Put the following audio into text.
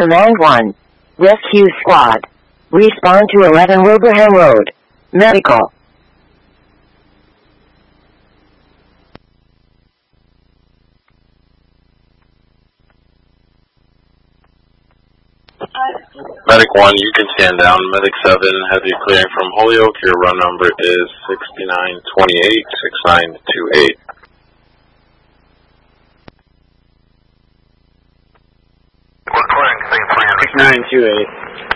Command 1. Rescue Squad. Respawn to 11 Wilbraham Road. Medical. Medic 1, you can stand down. Medic 7 has you clearing from Holyoke. Your run number is 6928-6928. We're clearing thing 3 6928.